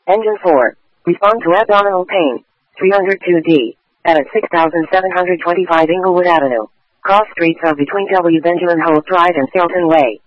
Engine 4. Respond to abdominal pain. 302D. At 6725 Inglewood Avenue. Cross streets are between W. Benjamin Holt Drive and Sailton Way.